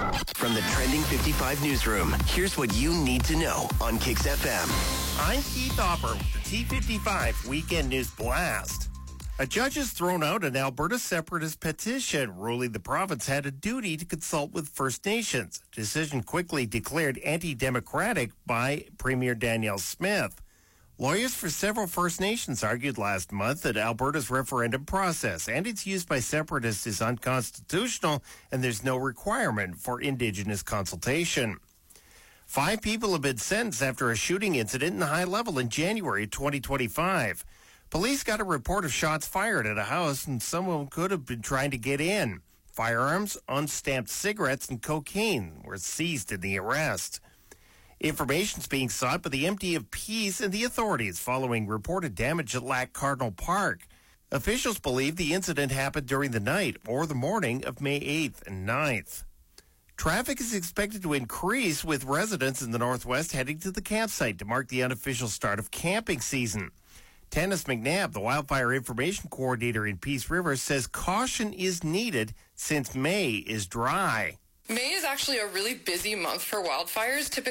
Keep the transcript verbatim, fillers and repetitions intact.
From the Trending fifty-five newsroom, here's what you need to know on Kix F M. I'm Keith Hopper with the T fifty-five Weekend News Blast. A judge has thrown out an Alberta separatist petition, ruling the province had a duty to consult with First Nations. A decision quickly declared anti-democratic by Premier Danielle Smith. Lawyers for several First Nations argued last month that Alberta's referendum process and its use by separatists is unconstitutional and there's no requirement for Indigenous consultation. Five people have been sentenced after a shooting incident in High Level in January twenty twenty-five. Police got a report of shots fired at a house and someone could have been trying to get in. Firearms, unstamped cigarettes, and cocaine were seized in the arrest. Information is being sought by the M D of Peace and the authorities following reported damage at Lac Cardinal Park. Officials believe the incident happened during the night or the morning of May eighth and ninth. Traffic is expected to increase with residents in the Northwest heading to the campsite to mark the unofficial start of camping season. Tanis McNabb, the wildfire information coordinator in Peace River, says caution is needed since May is dry. May is actually a really busy month for wildfires. Typically